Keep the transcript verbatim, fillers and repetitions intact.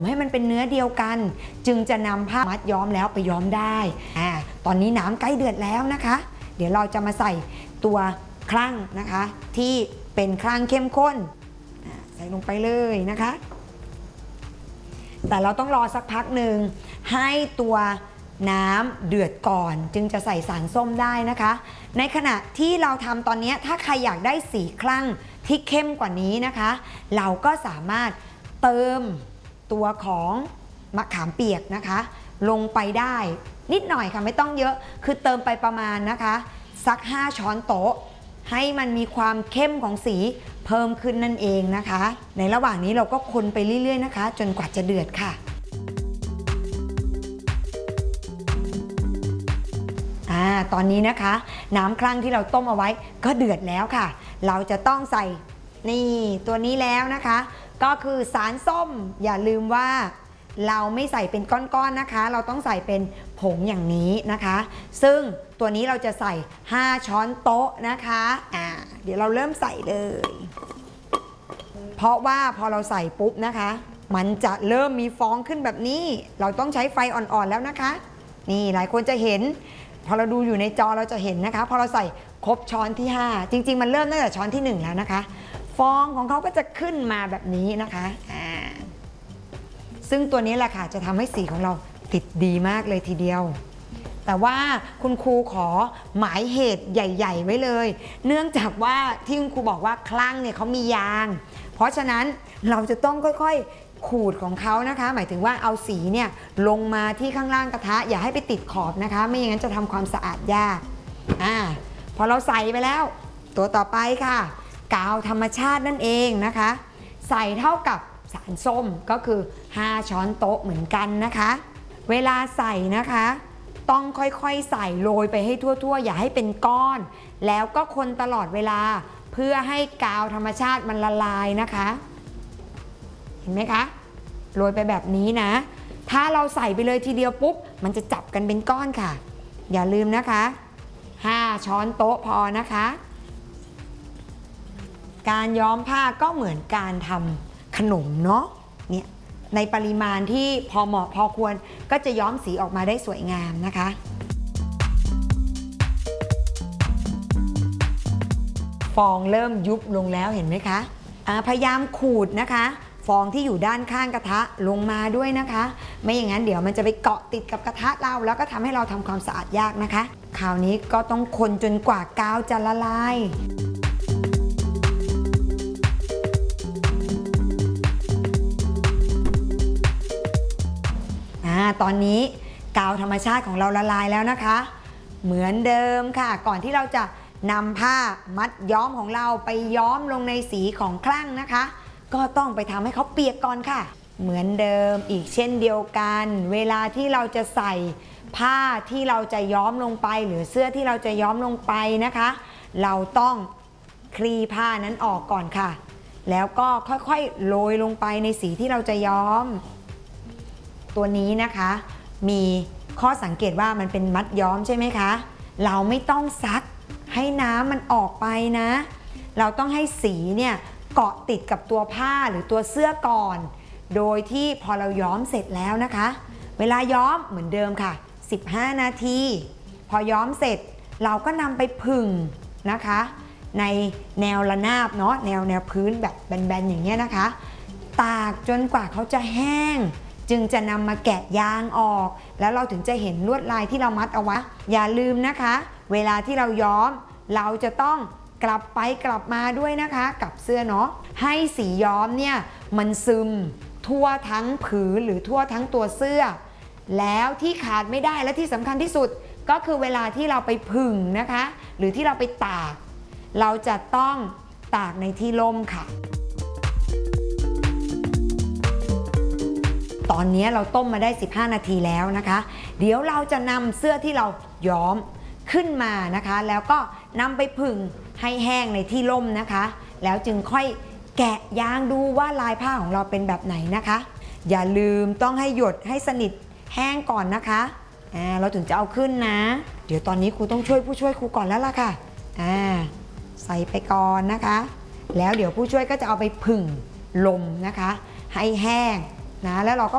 ให้มันเป็นเนื้อเดียวกันจึงจะนำผ้ามัดย้อมแล้วไปย้อมได้อ่าตอนนี้น้ำใกล้เดือดแล้วนะคะเดี๋ยวเราจะมาใส่ตัวคลั่งนะคะที่เป็นคลั่งเข้มข้นใส่ลงไปเลยนะคะแต่เราต้องรอสักพักหนึ่งให้ตัวน้ำเดือดก่อนจึงจะใส่สารส้มได้นะคะในขณะที่เราทำตอนนี้ถ้าใครอยากได้สีคลั่งที่เข้มกว่านี้นะคะเราก็สามารถเติมตัวของมะขามเปียกนะคะลงไปได้นิดหน่อยค่ะไม่ต้องเยอะคือเติมไปประมาณนะคะสักห้าช้อนโต๊ะให้มันมีความเข้มของสีเพิ่มขึ้นนั่นเองนะคะในระหว่างนี้เราก็คนไปเรื่อยๆนะคะจนกว่าจะเดือดค่ะอ่าตอนนี้นะคะน้ำคลั่งที่เราต้มเอาไว้ก็เดือดแล้วค่ะเราจะต้องใส่นี่ตัวนี้แล้วนะคะก็คือสารส้มอย่าลืมว่าเราไม่ใส่เป็นก้อนๆ นนะคะเราต้องใส่เป็นผงอย่างนี้นะคะซึ่งตัวนี้เราจะใส่ห้าช้อนโต๊ะนะคะอ่าเดี๋ยวเราเริ่มใส่เลยเพราะว่าพอเราใส่ปุ๊บนะคะมันจะเริ่มมีฟองขึ้นแบบนี้เราต้องใช้ไฟอ่อนๆแล้วนะคะนี่หลายคนจะเห็นพอเราดูอยู่ในจอเราจะเห็นนะคะพอเราใส่ครบช้อนที่ห้าจริงๆมันเริ่มตั้งแต่ช้อนที่หนึ่งแล้วนะคะฟองของเขาก็จะขึ้นมาแบบนี้นะคะอ่าซึ่งตัวนี้แหละค่ะจะทำให้สีของเราติดดีมากเลยทีเดียวแต่ว่าคุณครูขอหมายเหตุใหญ่ๆไว้เลยเนื่องจากว่าที่คุณครูบอกว่าคลั่งเนี่ยเขามียางเพราะฉะนั้นเราจะต้องค่อยๆขูดของเขานะคะหมายถึงว่าเอาสีเนี่ยลงมาที่ข้างล่างกระทะอย่าให้ไปติดขอบนะคะไม่อย่างนั้นจะทำความสะอาดยากอ่าพอเราใส่ไปแล้วตัวต่อไปค่ะกาวธรรมชาตินั่นเองนะคะใส่เท่ากับสารส้มก็คือห้าช้อนโต๊ะเหมือนกันนะคะเวลาใส่นะคะต้องค่อยๆใส่โรยไปให้ทั่วๆอย่าให้เป็นก้อนแล้วก็คนตลอดเวลาเพื่อให้กาวธรรมชาติมันละลายนะคะเห็นไหมคะโรยไปแบบนี้นะถ้าเราใส่ไปเลยทีเดียวปุ๊บมันจะจับกันเป็นก้อนค่ะอย่าลืมนะคะห้าช้อนโต๊ะพอนะคะการย้อมผ้าก็เหมือนการทำขนมเนาะเนี่ยในปริมาณที่พอเหมาะพอควรก็จะย้อมสีออกมาได้สวยงามนะคะฟองเริ่มยุบลงแล้วเห็นไหมคะพยายามขูดนะคะฟองที่อยู่ด้านข้างกระทะลงมาด้วยนะคะไม่อย่างนั้นเดี๋ยวมันจะไปเกาะติดกับกระทะเราแล้วก็ทำให้เราทำความสะอาดยากนะคะคราวนี้ก็ต้องคนจนกว่ากาวจะละลายตอนนี้กาวธรรมชาติของเราละลายแล้วนะคะเหมือนเดิมค่ะก่อนที่เราจะนำผ้ามัดย้อมของเราไปย้อมลงในสีของคลั่งนะคะก็ต้องไปทำให้เขาเปียกก่อนค่ะเหมือนเดิมอีกเช่นเดียวกันเวลาที่เราจะใส่ผ้าที่เราจะย้อมลงไปหรือเสื้อที่เราจะย้อมลงไปนะคะเราต้องคลี่ผ้านั้นออกก่อนค่ะแล้วก็ค่อยๆโรยลงไปในสีที่เราจะย้อมตัวนี้นะคะมีข้อสังเกตว่ามันเป็นมัดย้อมใช่ไหมคะเราไม่ต้องซักให้น้ำมันออกไปนะเราต้องให้สีเนี่ยเกาะติดกับตัวผ้าหรือตัวเสื้อก่อนโดยที่พอเราย้อมเสร็จแล้วนะคะเวลาย้อมเหมือนเดิมค่ะสิบห้านาทีพอย้อมเสร็จเราก็นำไปผึ่งนะคะในแนวระนาบเนาะแนวแนวพื้นแบบแบนๆอย่างเงี้ยนะคะตากจนกว่าเขาจะแห้งจึงจะนำมาแกะยางออกแล้วเราถึงจะเห็นลวดลายที่เรามัดเอาไว้อย่าลืมนะคะเวลาที่เราย้อมเราจะต้องกลับไปกลับมาด้วยนะคะกับเสื้อเนาะให้สีย้อมเนี่ยมันซึมทั่วทั้งผืนหรือทั่วทั้งตัวเสื้อแล้วที่ขาดไม่ได้และที่สำคัญที่สุดก็คือเวลาที่เราไปผึ่งนะคะหรือที่เราไปตากเราจะต้องตากในที่ร่มค่ะตอนนี้เราต้มมาได้สิบห้านาทีแล้วนะคะเดี๋ยวเราจะนำเสื้อที่เราย้อมขึ้นมานะคะแล้วก็นำไปผึ่งให้แห้งในที่ร่มนะคะแล้วจึงค่อยแกะยางดูว่าลายผ้าของเราเป็นแบบไหนนะคะอย่าลืมต้องให้หยดให้สนิทแห้งก่อนนะคะอ่าเราถึงจะเอาขึ้นนะเดี๋ยวตอนนี้ครูต้องช่วยผู้ช่วยครูก่อนแล้วล่ะค่ะอ่าใส่ไปก่อนนะคะแล้วเดี๋ยวผู้ช่วยก็จะเอาไปผึ่งลมนะคะให้แห้งนะแล้วเราก็